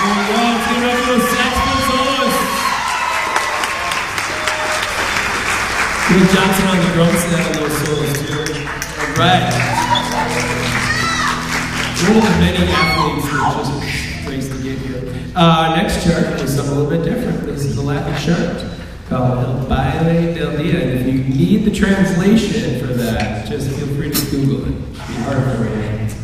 Bill Johnson on the drums set, a little solos too. All right. One of the many athletes that just raised to get here. Next chart is something a little bit different. This is a Latin chart called El Baile del Dia. And if you need the translation for that, just feel free to Google it. It'll be hard for you.